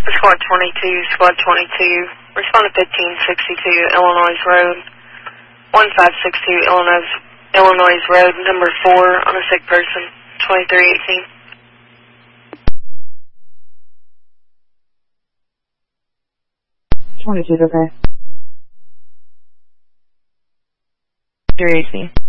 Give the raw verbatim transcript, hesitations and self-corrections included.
Squad twenty-two, Squad twenty-two, respond to fifteen sixty-two Illinois Road, one five six two Illinois, Illinois Road, number four, on a sick person, twenty-three eighteen. twenty-two, okay. three eighteen.